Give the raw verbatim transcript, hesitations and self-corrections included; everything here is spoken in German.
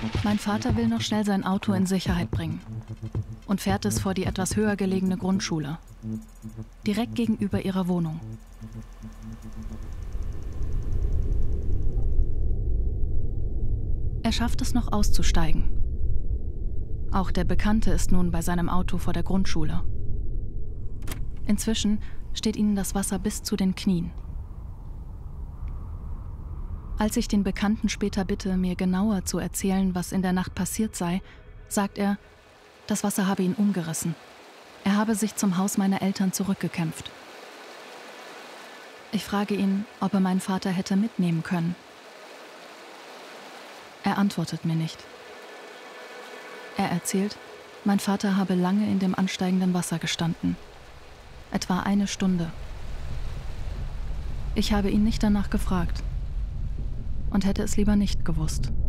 Mein Vater will noch schnell sein Auto in Sicherheit bringen und fährt es vor die etwas höher gelegene Grundschule, direkt gegenüber ihrer Wohnung. Er schafft es noch auszusteigen. Auch der Bekannte ist nun bei seinem Auto vor der Grundschule. Inzwischen steht ihnen das Wasser bis zu den Knien. Als ich den Bekannten später bitte, mir genauer zu erzählen, was in der Nacht passiert sei, sagt er, das Wasser habe ihn umgerissen. Er habe sich zum Haus meiner Eltern zurückgekämpft. Ich frage ihn, ob er meinen Vater hätte mitnehmen können. Er antwortet mir nicht. Er erzählt, mein Vater habe lange in dem ansteigenden Wasser gestanden. Etwa eine Stunde. Ich habe ihn nicht danach gefragt und hätte es lieber nicht gewusst.